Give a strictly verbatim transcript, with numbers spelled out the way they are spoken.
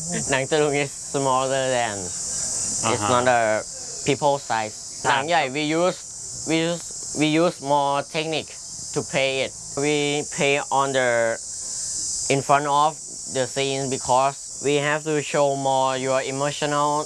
หนังตะลุง is smaller than it's Uh-huh. not a people size หนังใหญ่ we use we use we use more technique to play it we play on the in front of the scene because we have to show more your emotional